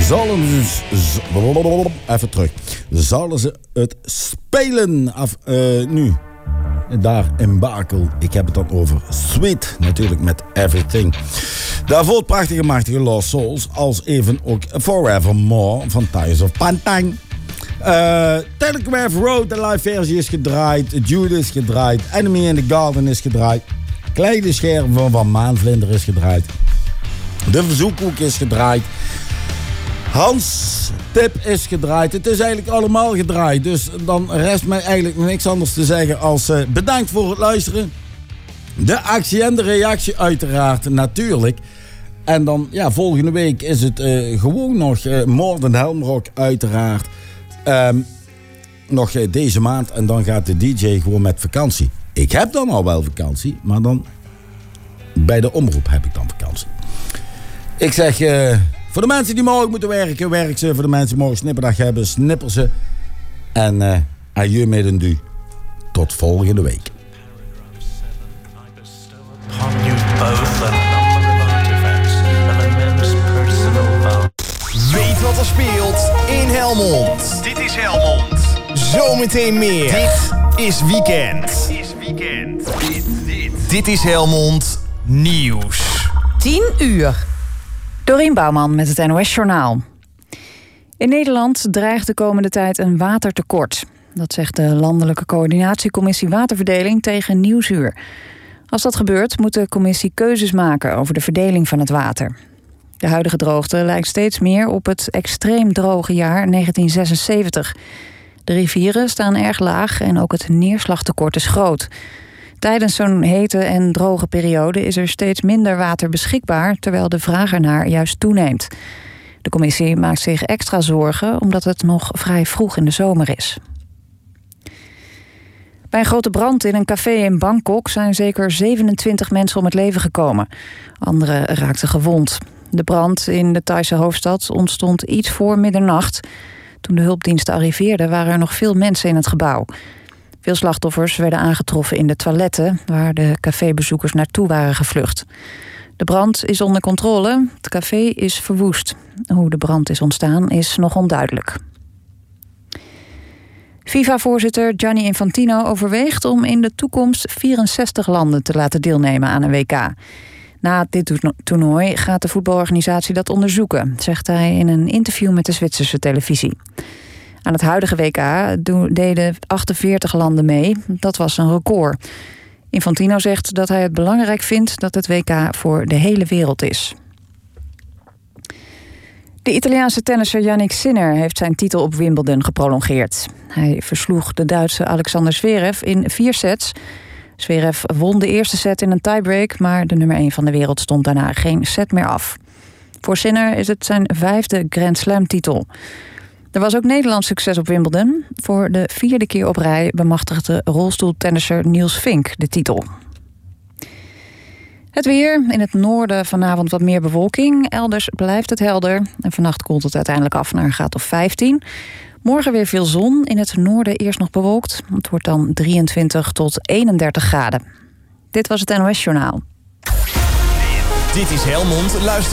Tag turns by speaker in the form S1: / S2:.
S1: Even terug. Zullen ze het spelen nu? Daar in Bakel. Ik heb het dan over Sweet. Natuurlijk met Everything. Daarvoor het prachtige, machtige Lost Souls. Als even ook Forevermore van Tires of Pantang. Telegraph Road, de live versie is gedraaid. Jude is gedraaid. Enemy in the Garden is gedraaid. Kleine Scherven van Maanvlinder is gedraaid. De Verzoekhoek is gedraaid. Hans Tip is gedraaid. Het is eigenlijk allemaal gedraaid. Dus dan rest mij eigenlijk niks anders te zeggen als bedankt voor het luisteren. De actie en de reactie uiteraard natuurlijk. En dan volgende week is het gewoon nog More Than Helmrock uiteraard. Nog deze maand. En dan gaat de DJ gewoon met vakantie. Ik heb dan al wel vakantie. Maar dan bij de omroep heb ik dan vakantie. Ik zeg... voor de mensen die morgen moeten werken, werk ze. Voor de mensen die morgen snipperdag hebben, snipper ze. En adieu met een du. Tot volgende week.
S2: Weet wat er speelt in Helmond.
S3: Dit is Helmond.
S2: Zometeen meer. Dit is Weekend. Dit is Helmond Nieuws.
S4: 10 uur. Dorien Bouwman met het NOS-journaal. In Nederland dreigt de komende tijd een watertekort. Dat zegt de Landelijke Coördinatiecommissie Waterverdeling tegen Nieuwsuur. Als dat gebeurt, moet de commissie keuzes maken over de verdeling van het water. De huidige droogte lijkt steeds meer op het extreem droge jaar 1976. De rivieren staan erg laag en ook het neerslagtekort is groot. Tijdens zo'n hete en droge periode is er steeds minder water beschikbaar, terwijl de vraag ernaar juist toeneemt. De commissie maakt zich extra zorgen omdat het nog vrij vroeg in de zomer is. Bij een grote brand in een café in Bangkok zijn zeker 27 mensen om het leven gekomen. Anderen raakten gewond. De brand in de Thaise hoofdstad ontstond iets voor middernacht. Toen de hulpdiensten arriveerden waren er nog veel mensen in het gebouw. Veel slachtoffers werden aangetroffen in de toiletten, waar de cafébezoekers naartoe waren gevlucht. De brand is onder controle. Het café is verwoest. Hoe de brand is ontstaan is nog onduidelijk. FIFA-voorzitter Gianni Infantino overweegt om in de toekomst 64 landen te laten deelnemen aan een WK. Na dit toernooi gaat de voetbalorganisatie dat onderzoeken, zegt hij in een interview met de Zwitserse televisie. Aan het huidige WK deden 48 landen mee. Dat was een record. Infantino zegt dat hij het belangrijk vindt dat het WK voor de hele wereld is. De Italiaanse tennisser Jannik Sinner heeft zijn titel op Wimbledon geprolongeerd. Hij versloeg de Duitse Alexander Zverev in 4 sets. Zverev won de eerste set in een tiebreak, maar de nummer 1 van de wereld stond daarna geen set meer af. Voor Sinner is het zijn 5e Grand Slam titel. Er was ook Nederlands succes op Wimbledon. Voor de 4e keer op rij bemachtigde rolstoeltennisser Niels Vink de titel. Het weer. In het noorden vanavond wat meer bewolking. Elders blijft het helder. En vannacht koelt het uiteindelijk af naar een graad of 15. Morgen weer veel zon. In het noorden eerst nog bewolkt. Het wordt dan 23 tot 31 graden. Dit was het NOS Journaal.
S2: Dit is Helmond. Luister